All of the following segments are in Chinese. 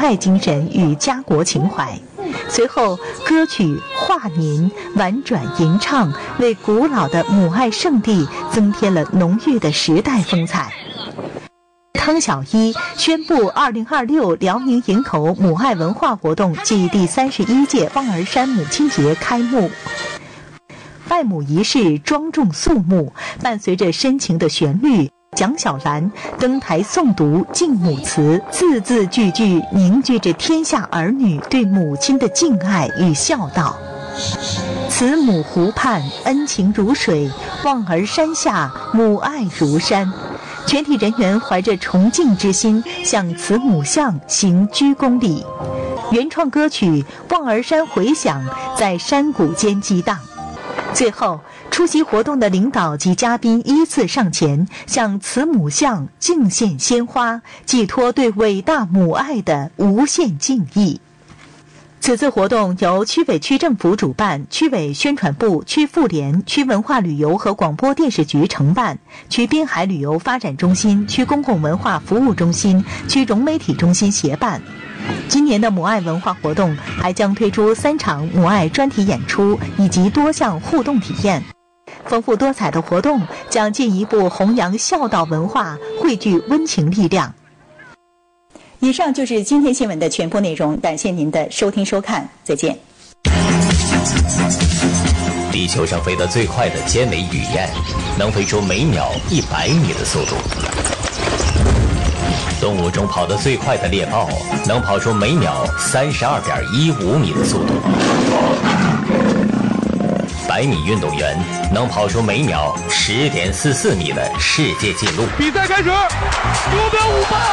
爱精神与家国情怀。随后，歌曲、画年婉转吟唱，为古老的母爱圣地增添了浓郁的时代风采。汤小一宣布2026辽宁营口母爱文化活动暨第31届望儿山母亲节开幕。拜母仪式庄重肃穆，伴随着深情的旋律，蒋小兰登台诵读敬母词，字字句句凝聚着天下儿女对母亲的敬爱与孝道。慈母湖畔恩情如水，望儿山下母爱如山。全体人员怀着崇敬之心，向慈母像行鞠躬礼。原创歌曲《望儿山回响》在山谷间激荡。最后，出席活动的领导及嘉宾依次上前，向慈母像敬献鲜花，寄托对伟大母爱的无限敬意。此次活动由区委区政府主办，区委宣传部、区妇联、区文化旅游和广播电视局承办，区滨海旅游发展中心、区公共文化服务中心、区融媒体中心协办。今年的母爱文化活动还将推出3场母爱专题演出以及多项互动体验。丰富多彩的活动将进一步弘扬孝道文化，汇聚温情力量。以上就是今天新闻的全部内容，感谢您的收听收看，再见。 地球上飞得最快的尖尾雨燕，能飞出每秒100米的速度。动物中跑得最快的猎豹，能跑出每秒32.15米的速度。100米运动员能跑出每秒10.44米的世界纪录。 比赛开始，目标5棒。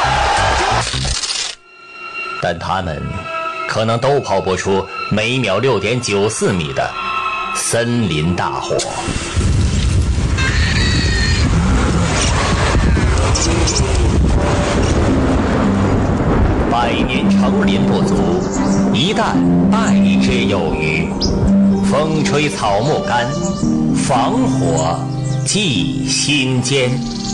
但他们可能都跑不出每秒6.94米的森林大火。100年成林不足，一旦败之有余。风吹草木干，防火记心间。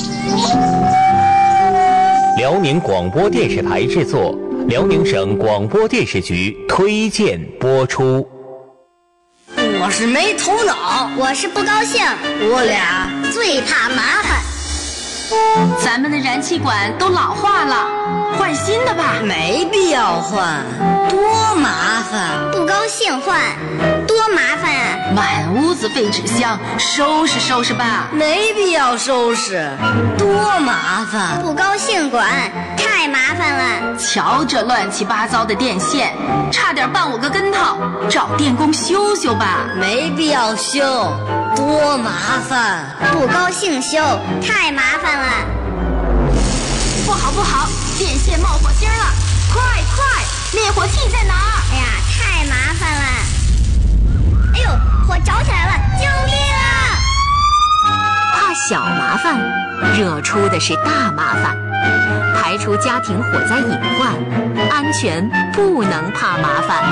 辽宁广播电视台制作，辽宁省广播电视局推荐播出。 我是没头脑， 我是不高兴， 我俩最怕麻烦。 咱们的燃气管都老化了，换新的吧。 没必要换，多麻烦。 不高兴换，多麻烦啊！ 满屋子废纸箱，收拾收拾吧。 没必要收拾，多麻烦。 不高兴管，太麻烦了。 瞧这乱七八糟的电线，差点绊我个跟头，找电工修修吧。 没必要修，多麻烦。 不高兴修，太麻烦了。 不好不好，电线冒火星了！快快，灭火器在哪儿？ 哎呀，太麻烦了！哎呦，火着起来了，救命啊！ 怕小麻烦，惹出的是大麻烦。排除家庭火灾隐患，安全不能怕麻烦。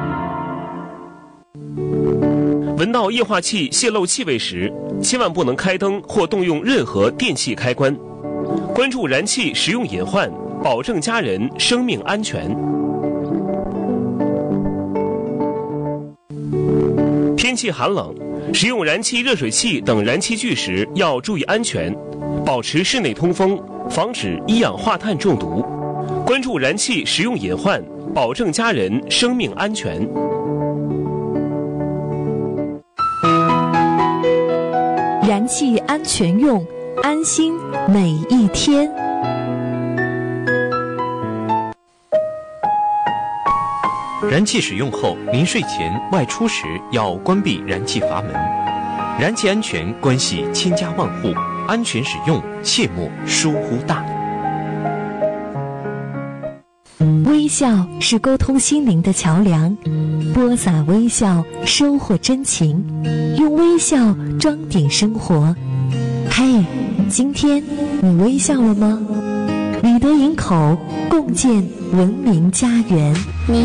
闻到液化气泄漏气味时，千万不能开灯或动用任何电器开关。关注燃气使用隐患，保证家人生命安全。天气寒冷，使用燃气热水器等燃气具时要注意安全，保持室内通风，防止一氧化碳中毒。关注燃气使用隐患，保证家人生命安全。 燃气安全用，安心每一天。 燃气使用后，临睡前、外出时要关闭燃气阀门。燃气安全关系千家万户，安全使用切莫疏忽大意。 微笑是沟通心灵的桥梁，播撒微笑，收获真情，用微笑装点生活。嘿，今天你微笑了吗？旅德营口共建文明家园。